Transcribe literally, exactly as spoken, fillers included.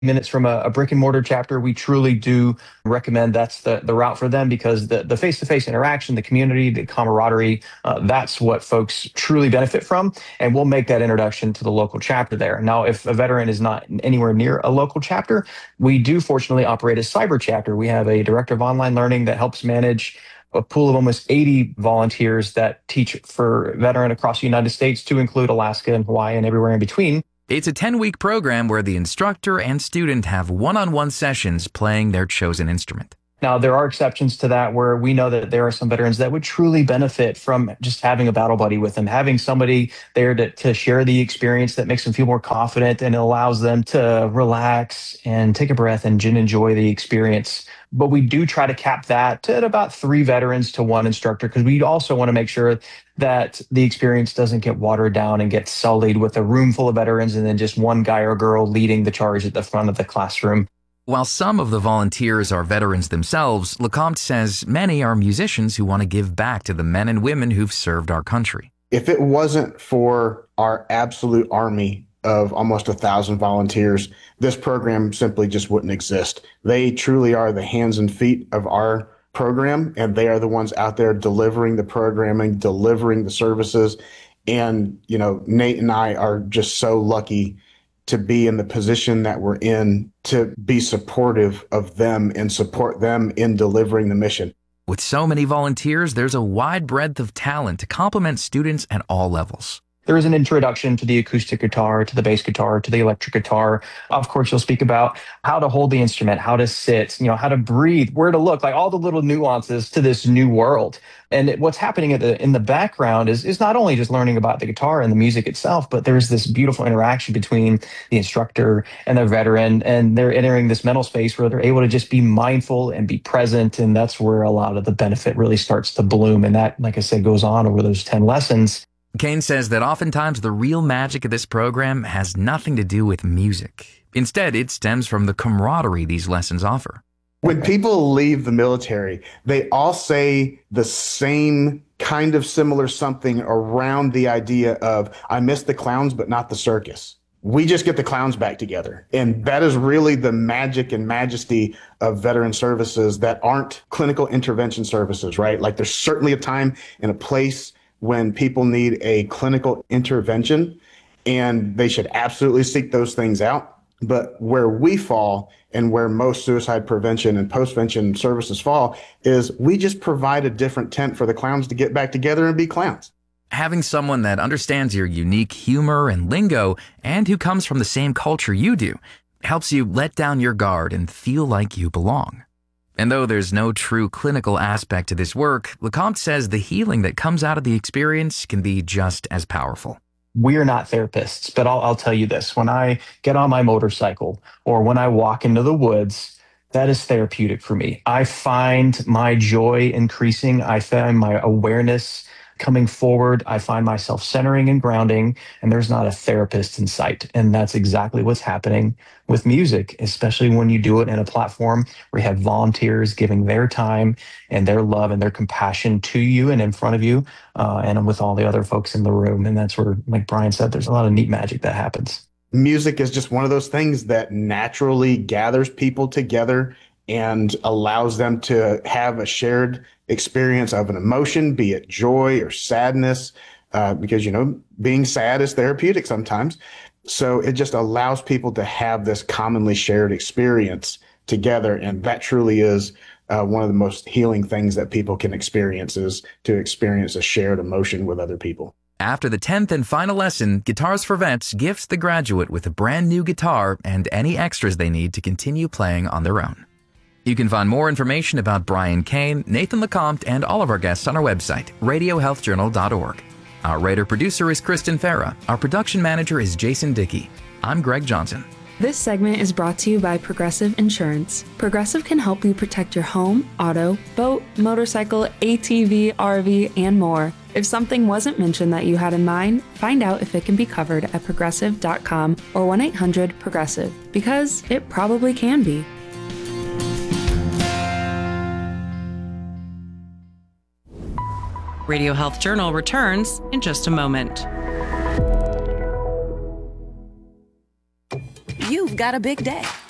minutes from a, a brick and mortar chapter, we truly do recommend that's the, the route for them because the, the face-to-face interaction, the community, the camaraderie, uh, that's what folks truly benefit from. And we'll make that introduction to the local chapter there. Now, if a veteran is not anywhere near a local chapter, we do fortunately operate a cyber chapter. We have a director of online learning that helps manage a pool of almost eighty volunteers that teach for veteran across the United States, to include Alaska and Hawaii and everywhere in between. It's a ten-week program where the instructor and student have one-on-one sessions playing their chosen instrument. Now, there are exceptions to that where we know that there are some veterans that would truly benefit from just having a battle buddy with them, having somebody there to, to share the experience that makes them feel more confident and allows them to relax and take a breath and just enjoy the experience. But we do try to cap that at about three veterans to one instructor because we also want to make sure that the experience doesn't get watered down and get sullied with a room full of veterans and then just one guy or girl leading the charge at the front of the classroom. While some of the volunteers are veterans themselves, LeCompte says many are musicians who want to give back to the men and women who've served our country. If it wasn't for our absolute army of almost a thousand volunteers, this program simply just wouldn't exist. They truly are the hands and feet of our program, and they are the ones out there delivering the programming, delivering the services. And, you know, Nate and I are just so lucky to be in the position that we're in, to be supportive of them and support them in delivering the mission. With so many volunteers, there's a wide breadth of talent to complement students at all levels. There is an introduction to the acoustic guitar, to the bass guitar, to the electric guitar. Of course, you'll speak about how to hold the instrument, how to sit, you know, how to breathe, where to look, like all the little nuances to this new world. And it, what's happening at the, in the background is, is not only just learning about the guitar and the music itself, but there's this beautiful interaction between the instructor and the veteran, and they're entering this mental space where they're able to just be mindful and be present. And that's where a lot of the benefit really starts to bloom. And that, like I said, goes on over those ten lessons. Kane says that oftentimes the real magic of this program has nothing to do with music. Instead, it stems from the camaraderie these lessons offer. When people leave the military, they all say the same kind of similar something around the idea of, I miss the clowns, but not the circus. We just get the clowns back together. And that is really the magic and majesty of veteran services that aren't clinical intervention services, right? Like there's certainly a time and a place when people need a clinical intervention, and they should absolutely seek those things out. But where we fall and where most suicide prevention and postvention services fall is we just provide a different tent for the clowns to get back together and be clowns. Having someone that understands your unique humor and lingo and who comes from the same culture you do helps you let down your guard and feel like you belong. And though there's no true clinical aspect to this work, LeCompte says the healing that comes out of the experience can be just as powerful. We are not therapists, but I'll, I'll tell you this. When I get on my motorcycle or when I walk into the woods, that is therapeutic for me. I find my joy increasing. I find my awareness coming forward. I find myself centering and grounding, and there's not a therapist in sight. And that's exactly what's happening with music, especially when you do it in a platform where you have volunteers giving their time and their love and their compassion to you and in front of you, uh, and with all the other folks in the room. And that's where, like Brian said, there's a lot of neat magic that happens. Music is just one of those things that naturally gathers people together and allows them to have a shared experience of an emotion, be it joy or sadness, uh, because, you know, being sad is therapeutic sometimes. So it just allows people to have this commonly shared experience together. And that truly is uh, one of the most healing things that people can experience, is to experience a shared emotion with other people. After the tenth and final lesson, Guitars for Vets gifts the graduate with a brand new guitar and any extras they need to continue playing on their own. You can find more information about Brian Kane, Nathan LeCompte, and all of our guests on our website, radio health journal dot org. Our writer-producer is Kristen Farah. Our production manager is Jason Dickey. I'm Greg Johnson. This segment is brought to you by Progressive Insurance. Progressive can help you protect your home, auto, boat, motorcycle, A T V, R V, and more. If something wasn't mentioned that you had in mind, find out if it can be covered at progressive dot com or one eight hundred progressive, because it probably can be. Radio Health Journal returns in just a moment. You've got a big day,